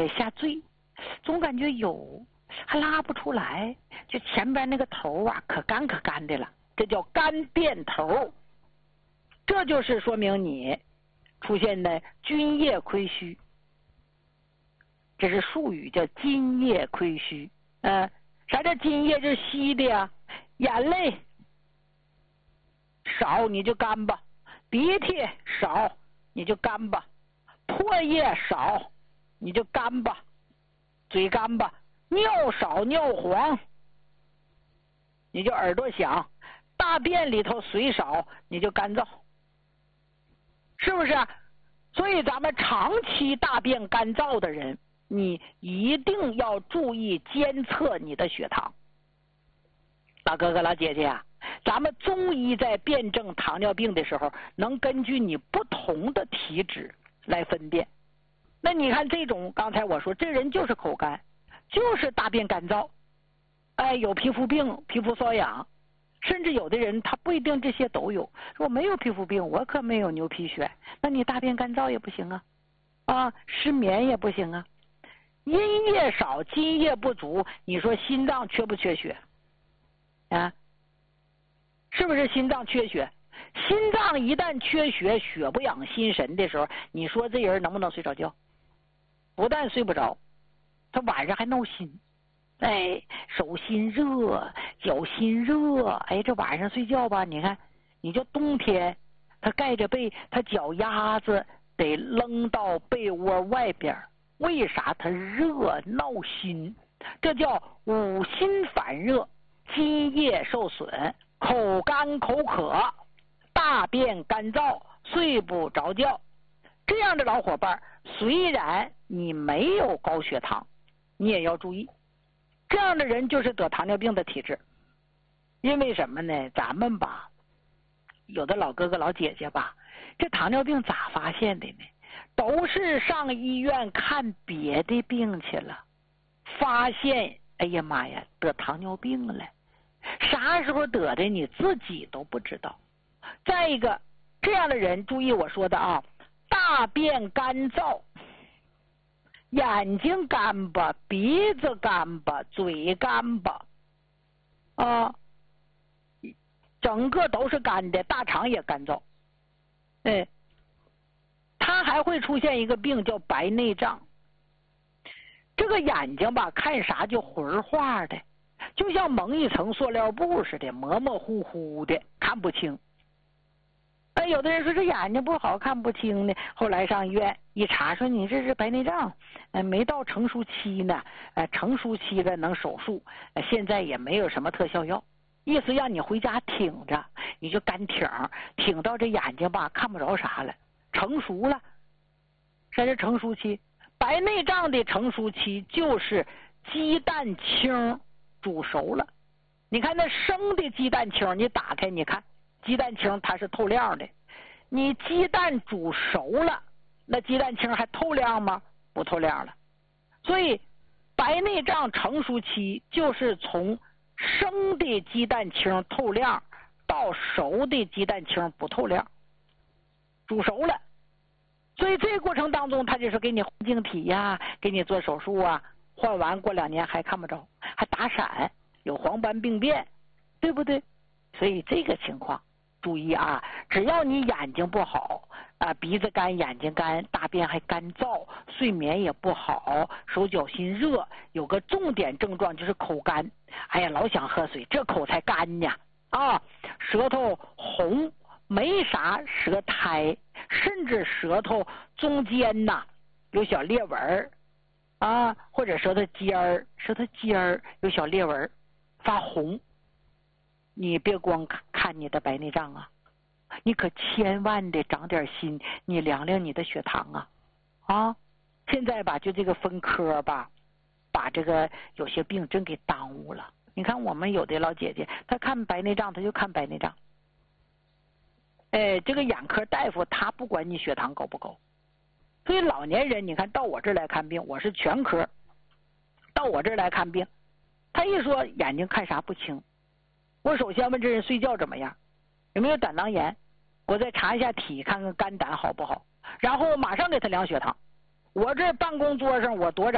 下坠，总感觉有，还拉不出来，就前边那个头啊，可干的了，这叫干便头。这就是说明你出现的津液亏虚，这是术语叫津液亏虚。啥叫津液？就是稀的呀，眼泪少你就干巴，鼻涕少你就干巴，唾液少你就干巴，嘴干巴，尿少尿黄你就耳朵响，大便里头水少你就干燥，是不是？所以咱们长期大便干燥的人，你一定要注意监测你的血糖。老哥哥老姐姐啊，咱们中医在辩证糖尿病的时候，能根据你不同的体质来分辨。那你看这种，刚才我说这人就是口干，就是大便干燥，有皮肤病、皮肤瘙痒，甚至有的人他不一定这些都有，说我没有皮肤病，我可没有牛皮癣，那你大便干燥也不行啊，失眠也不行啊，阴液少，津液不足，你说心脏缺不缺血啊？是不是心脏缺血？心脏一旦缺血，血不养心神的时候，你说这人能不能睡着觉？不但睡不着，他晚上还闹心，手心热，脚心热，这晚上睡觉吧，你看，你就冬天，他盖着被，他脚丫子得扔到被窝外边，为啥？他热闹心，这叫五心烦热，津液受损，口干口渴，大便干燥，睡不着觉。这样的老伙伴，虽然你没有高血糖，你也要注意，这样的人就是得糖尿病的体质。因为什么呢？咱们吧，有的老哥哥老姐姐吧，这糖尿病咋发现的呢？都是上医院看别的病去了，发现哎呀妈呀，得糖尿病了，啥时候得的你自己都不知道。再一个，这样的人注意我说的啊，大便干燥，眼睛干巴，鼻子干巴，嘴干巴整个都是干的，大肠也干燥。他还会出现一个病叫白内障。这个眼睛吧，看啥就浑化的，就像蒙一层塑料布似的，模模糊糊的，看不清。有的人说这眼睛不好，看不清呢，后来上医院一查，说你这是白内障，没到成熟期呢，成熟期了能手术，现在也没有什么特效药，意思让你回家挺着，你就干挺到这眼睛吧看不着啥了，成熟了。这是成熟期。白内障的成熟期就是鸡蛋清煮熟了。你看那生的鸡蛋清，你打开你看，鸡蛋清它是透亮的，你鸡蛋煮熟了，那鸡蛋清还透亮吗？不透亮了。所以白内障成熟期就是从生的鸡蛋清透亮到熟的鸡蛋清不透亮，煮熟了。所以这个过程当中，他就是给你换晶体呀，给你做手术啊，换完过2年还看不着，还打闪，有黄斑病变，对不对？所以这个情况注意啊，只要你眼睛不好鼻子干，眼睛干，大便还干燥，睡眠也不好，手脚心热，有个重点症状就是口干，老想喝水，这口才干呢舌头红，没啥舌苔，甚至舌头中间有小裂纹或者舌头尖儿有小裂纹发红。你别光看你的白内障你可千万得长点心，你量量你的血糖现在吧就这个分科吧，把这个有些病真给耽误了。你看我们有的老姐姐，她看白内障，她就看白内障。这个眼科大夫他不管你血糖高不高，所以老年人你看到我这儿来看病，我是全科，到我这儿来看病，他一说眼睛看啥不清，我首先问这人睡觉怎么样，有没有胆囊炎，我再查一下体，看看肝胆好不好，然后马上给他量血糖。我这办公桌上我多